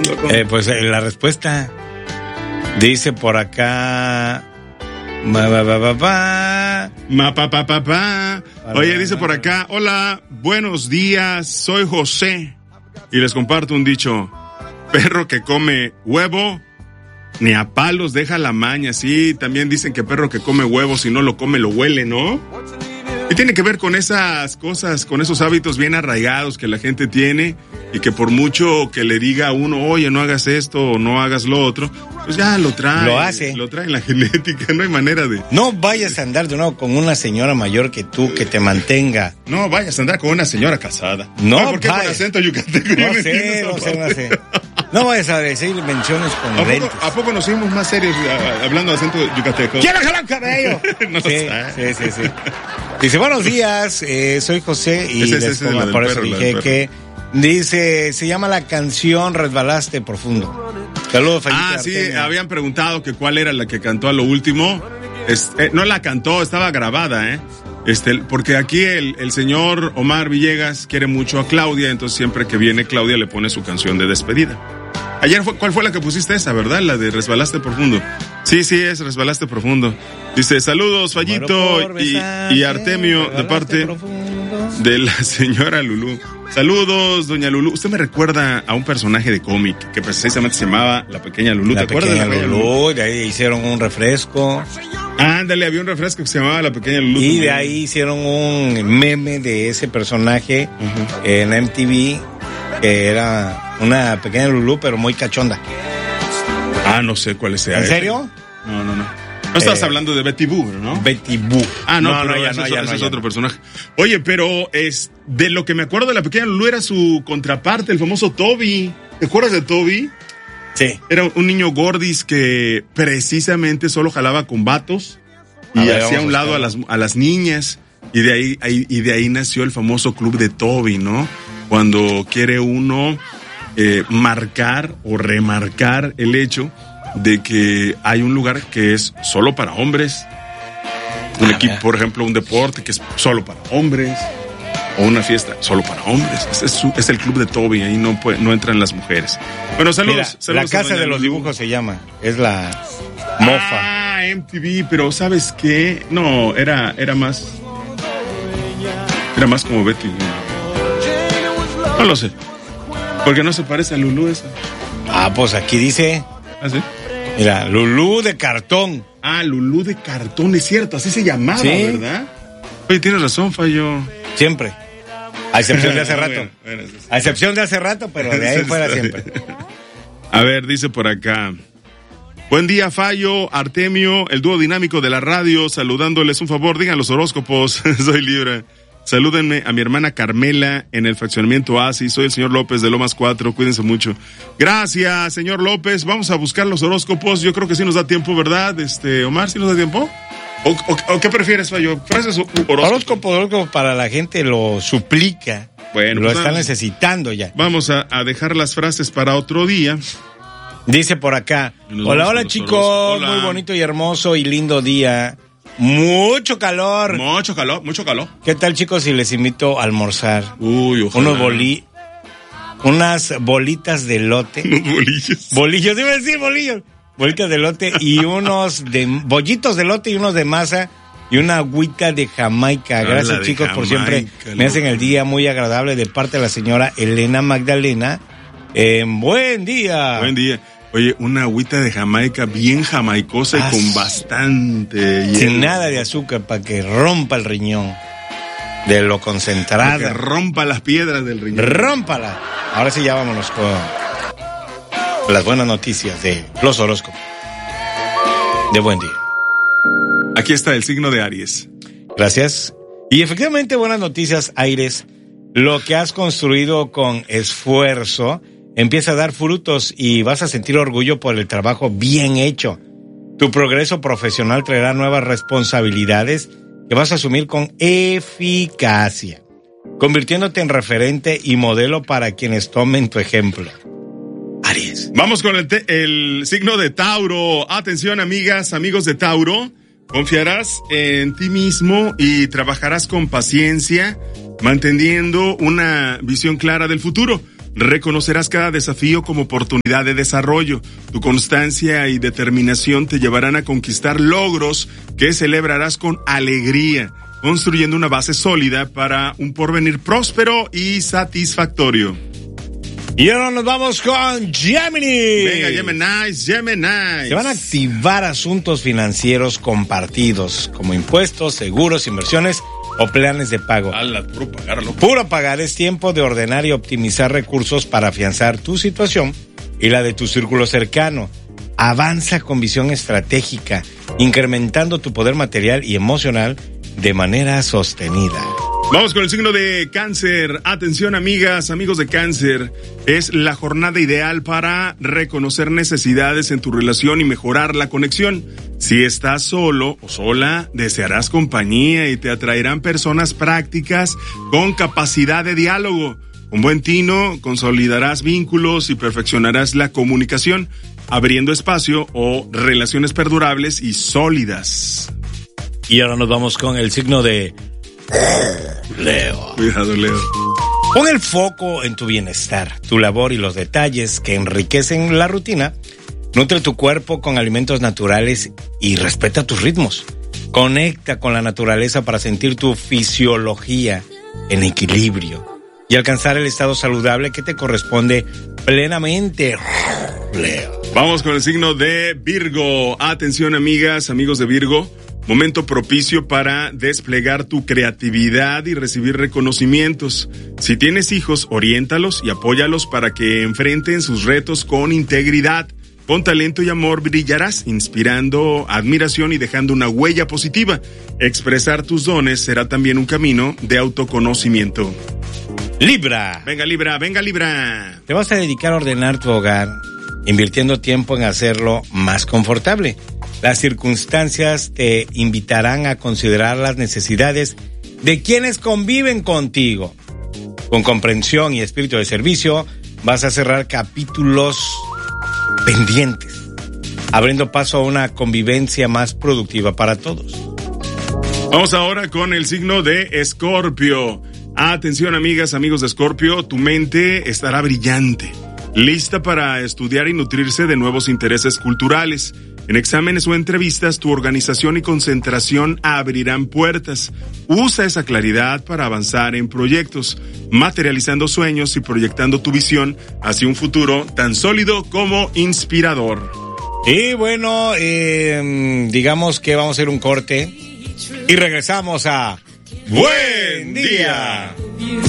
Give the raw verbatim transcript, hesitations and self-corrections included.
Eh, pues eh, la respuesta dice por acá. Ma, ba, ba, ba, ba. Ma, pa, pa, pa, pa. Oye, dice por acá, hola, buenos días, soy José y les comparto un dicho: perro que come huevo, ni a palos deja la maña. Sí, también dicen que perro que come huevo, si no lo come lo huele, ¿no? Y tiene que ver con esas cosas, con esos hábitos bien arraigados que la gente tiene y que por mucho que le diga a uno, oye, no hagas esto o no hagas lo otro, pues ya lo trae. Lo hace. Lo trae en la genética, no hay manera de... No vayas a andar de nuevo con una señora mayor que tú que te mantenga. No vayas a andar con una señora casada. No, ah, ¿por qué vaya. con acento yucateco? No sé, no sé, no sé. No vayas a decir menciones con ¿A lentes. poco, ¿A poco nos seguimos más serios a, a, hablando de acento yucateco? ¡Quiero jalar cabello! No sí, sé. sí, sí, sí. Dice, buenos días, eh, soy José y ese, les ese, pongo, ese, por eso perro, dije que dice, se llama la canción Resbalaste Profundo. Saludos, Felipe. Ah, sí, Artemio. habían preguntado que cuál era la que cantó a lo último. Es, eh, no la cantó, estaba grabada, ¿eh? Este, porque aquí el, el señor Omar Villegas quiere mucho a Claudia, entonces siempre que viene Claudia le pone su canción de despedida. Ayer fue, ¿cuál fue la que pusiste esa, verdad? La de Resbalaste Profundo. Sí, sí, es Resbalaste Profundo. Dice, saludos, Fallito y, y Artemio, de parte profundo de la señora Lulú. Saludos, doña Lulú. Usted me recuerda a un personaje de cómic que precisamente se llamaba La Pequeña Lulú. La ¿Te acuerdas Pequeña de la Lulú? De ahí hicieron un refresco. Ándale, había un refresco que se llamaba La Pequeña Lulú. Y de ahí hicieron un meme de ese personaje uh-huh. en M T V, que era una pequeña Lulú, pero muy cachonda. Ah, no sé cuál sea. ¿En ese. serio? No, no, no. No estás eh, hablando de Betty Boo, ¿no? Betty Boo. Ah, no, no, pero no, ya ese, no, es, ya ese no, es ya otro no. personaje. Oye, pero es de lo que me acuerdo de La Pequeña Lulú era su contraparte, el famoso Toby. ¿Te acuerdas de Toby? Sí. Era un niño gordis que precisamente solo jalaba con vatos y a ver, hacía a un lado a las, a las niñas. Y de ahí, ahí, y de ahí nació el famoso club de Toby, ¿no? Cuando quiere uno eh, marcar o remarcar el hecho de que hay un lugar que es solo para hombres, un ah, equipo, por ejemplo, un deporte que es solo para hombres, o una fiesta solo para hombres. Es, es, su, es el club de Toby, ahí no, puede, no entran las mujeres. Bueno, saludos. Mira, saludos la casa de los dibujos se llama, es la mofa. Ah, M T V, pero ¿sabes qué? No, era, era más, era más como Betty. No, no lo sé, porque no se parece a Lulú esa. Ah, pues aquí dice. ¿Ah, sí? Mira, Lulú de cartón. Ah, Lulú de cartón, es cierto, así se llamaba, ¿sí? ¿Verdad? Oye, tienes razón, Fallo. Siempre. A excepción de hace rato. Bueno, bueno, sí, sí. A excepción de hace rato, pero de ahí fuera siempre. A ver, dice por acá. Buen día, Fallo, Artemio, el dúo dinámico de la radio, saludándoles un favor, digan los horóscopos, soy Libra. Salúdenme a mi hermana Carmela en el fraccionamiento Oasis. Soy el señor López de Lomas cuatro. Cuídense mucho. Gracias, señor López. Vamos a buscar los horóscopos. Yo creo que sí nos da tiempo, ¿verdad? Este, Omar, ¿sí nos da tiempo? ¿O, o, o qué prefieres, Fallo? ¿Frases o horóscopos? Horóscopo, horóscopo para la gente lo suplica. Bueno, lo pues están vamos, necesitando ya. Vamos a, a dejar las frases para otro día. Dice por acá. Hola, hola, chicos. Hola. Muy bonito y hermoso y lindo día. Mucho calor. Mucho calor, mucho calor. ¿Qué tal, chicos, si les invito a almorzar? Uy, ojalá. Unos boli... Unas bolitas de elote. Unos bolillos. Bolillos, iba a decir bolillos. Bolitas de elote y unos de... bollitos de elote y unos de masa y una agüita de Jamaica. Gracias, chicos, Jamaica, por siempre loco. Me hacen el día muy agradable de parte de la señora Elena Magdalena. Eh, buen día. Buen día. Oye, una agüita de Jamaica bien jamaicosa ah, y con bastante hielo. Sin nada de azúcar para que rompa el riñón de lo concentrado. Para que rompa las piedras del riñón. Rómpala. Ahora sí ya vámonos con las buenas noticias de los horóscopos. De buen día. Aquí está el signo de Aries. Gracias. Y efectivamente buenas noticias, Aries. Lo que has construido con esfuerzo empieza a dar frutos y vas a sentir orgullo por el trabajo bien hecho. Tu progreso profesional traerá nuevas responsabilidades que vas a asumir con eficacia, convirtiéndote en referente y modelo para quienes tomen tu ejemplo. Aries. Vamos con el, te- el signo de Tauro. Atención, amigas, amigos de Tauro. Confiarás en ti mismo y trabajarás con paciencia, manteniendo una visión clara del futuro. reconocerás cada desafío como oportunidad de desarrollo. Tu constancia y determinación te llevarán a conquistar logros que celebrarás con alegría, construyendo una base sólida para un porvenir próspero y satisfactorio. Y ahora nos vamos con Gemini. Venga, Gemini, Gemini. Se van a activar asuntos financieros compartidos, como impuestos, seguros, inversiones o planes de pago. Ala, puro pagarlo. Puro pagar. Es tiempo de ordenar y optimizar recursos para afianzar tu situación y la de tu círculo cercano. Avanza con visión estratégica, incrementando tu poder material y emocional de manera sostenida. Vamos con el signo de Cáncer. Atención, amigas, amigos de Cáncer. Es la jornada ideal para reconocer necesidades en tu relación y mejorar la conexión. Si estás solo o sola, desearás compañía y te atraerán personas prácticas con capacidad de diálogo. Con buen tino, consolidarás vínculos y perfeccionarás la comunicación, abriendo espacio o relaciones perdurables y sólidas. Y ahora nos vamos con el signo de Leo. Cuidado, Leo. Pon el foco en tu bienestar, tu labor y los detalles que enriquecen la rutina. Nutre tu cuerpo con alimentos naturales y respeta tus ritmos. Conecta con la naturaleza para sentir tu fisiología en equilibrio y alcanzar el estado saludable que te corresponde plenamente, Leo. Vamos con el signo de Virgo. Atención, amigas, amigos de Virgo. Momento propicio para desplegar tu creatividad y recibir reconocimientos. Si tienes hijos, oriéntalos y apóyalos para que enfrenten sus retos con integridad. Con talento y amor brillarás, inspirando admiración y dejando una huella positiva. Expresar tus dones será también un camino de autoconocimiento. Libra. Venga, Libra, venga, Libra. Te vas a dedicar a ordenar tu hogar, invirtiendo tiempo en hacerlo más confortable. Las circunstancias te invitarán a considerar las necesidades de quienes conviven contigo. Con comprensión y espíritu de servicio, vas a cerrar capítulos pendientes, abriendo paso a una convivencia más productiva para todos. Vamos ahora con el signo de Escorpio. Atención, amigas, amigos de Escorpio, tu mente estará brillante, lista para estudiar y nutrirse de nuevos intereses culturales. En exámenes o entrevistas, tu organización y concentración abrirán puertas. Usa esa claridad para avanzar en proyectos, materializando sueños y proyectando tu visión hacia un futuro tan sólido como inspirador. Y bueno, eh, digamos que vamos a hacer un corte y regresamos a Buen Día.